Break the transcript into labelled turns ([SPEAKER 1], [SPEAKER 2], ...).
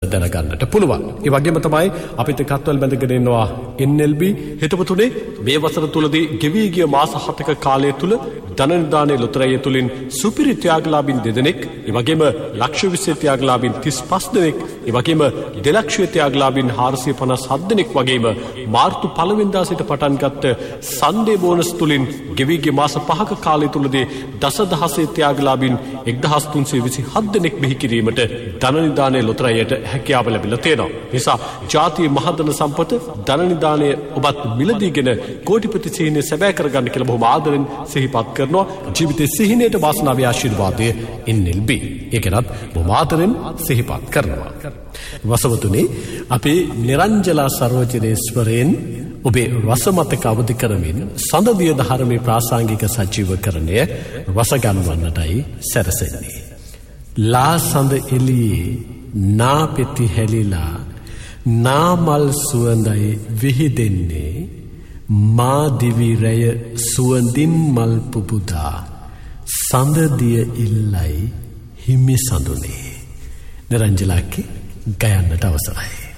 [SPEAKER 1] දැනගන්නට පුළුවන්. ඒ වගේම තමයි අපිට කත්වල බැඳගෙන ඉන්නවා NLB හිතපතුනේ මේ වසර තුලදී ගෙවී ගිය මාස 7ක කාලය තුල ධන නිධානයේ ලොතරැය තුලින් සුපිරි ත්‍යාගලාභීන් 2 දෙනෙක්, ඒ වගේම ලක්ෂ 20 ත්‍යාගලාභීන් 35 දෙනෙක්, ඒ වගේම 2 ලක්ෂ ත්‍යාගලාභීන් 457 දෙනෙක් වගේම මාර්තු 1 වෙනිදා සිට පටන් ගත්ත සන්ඩේ බෝනස් තුලින් ගෙවී ගිය මාස 5ක කාලය තුලදී දසදහසේ ත්‍යාගලාභීන් 1327 දෙනෙක් බිහි කිරීමට ධන නිධානයේ ලොතරැයට හැකියාව ලැබිලා තියෙනවා. නිසා ජාතිය මහදන සම්පත ධන නිධානයේ ඔබත් මිලදීගෙන කෝටිපති සිහිනය සැබෑ කරගන්න කියලා බොහොම ආදරෙන් සිහිපත් කරනවා. ජීවිතයේ සිහිනයට වාසනාවේ ආශිර්වාදයේ NLB. ඒකනත් බොහොම ආදරෙන් සිහිපත් කරනවා. වසවතුනි අපි නිරංජලා සර්වජනේශ්වරයෙන් ඔබේ රසමතක අවදි කරමින් සඳදිය ධර්මයේ ප්‍රාසංගික සජීවකරණය රස ගන්වන්නටයි සැරසෙන්නේ. ලා සඳ එළියේ නා පෙති හැලිලා නාමල් සුවඳයි විහිදෙන්නේ මා දිවි රැය සුවඳින් මල් පුබුදා සඳදිය ඉල්ලයි හිමි සඳුනේ. නිරංජලාගේ ගයන්නට අවසරයි.